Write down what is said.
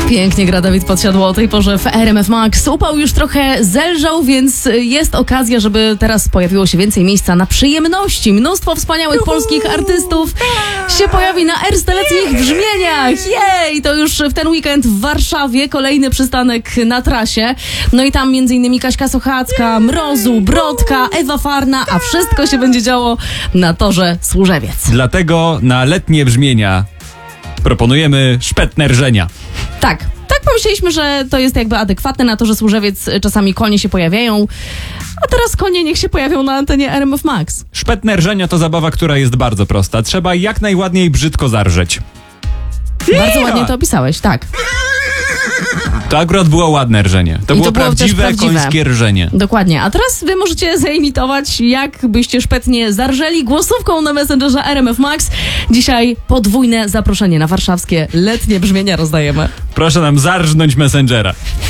Pięknie gra Dawid Podsiadło o tej porze w RMF Max. Upał już trochę zelżał, więc jest okazja, żeby teraz pojawiło się więcej miejsca na przyjemności. Mnóstwo wspaniałych polskich artystów się pojawi na Erste letnich brzmieniach. Jej! To już w ten weekend w Warszawie kolejny przystanek na trasie. No i tam m.in. Kaśka Sochacka, Mrozu, Brodka, Ewa Farna, a wszystko się będzie działo na torze Służewiec. Dlatego na letnie brzmienia proponujemy szpetne rżenia. Tak pomyśleliśmy, że to jest jakby adekwatne na to, że Służewiec czasami konie się pojawiają, a teraz konie niech się pojawią na antenie RMF Max. Szpetne rżenia to zabawa, która jest bardzo prosta. Trzeba jak najładniej brzydko zarżeć. Bardzo ładnie to opisałeś, tak. To akurat było ładne rżenie. To było prawdziwe końskie rżenie. Dokładnie. A teraz wy możecie zaimitować, jak byście szpetnie zarżeli głosówką na Messengerze RMF Max. Dzisiaj podwójne zaproszenie na warszawskie letnie brzmienia rozdajemy. Proszę nam zarżnąć Messengera.